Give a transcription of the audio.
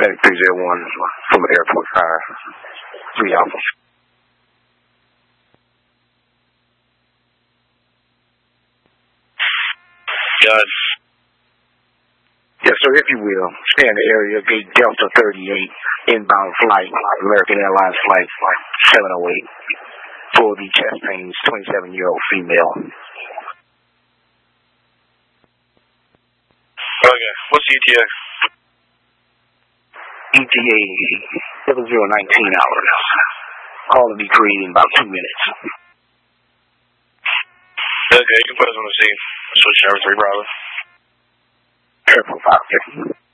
Medic 301 from Airport Fire. 3 Alpha. Done. Yes, sir, if you will. Stay in the area, gate Delta 38, inbound flight, American Airlines flight 708, for the Chastain's 27-year-old female. Okay, what's the ETA? ETA 7019 hours. Call will be created in about 2 minutes. Okay, you can put us on the scene. Switch to 3 Bravo. Airport 5.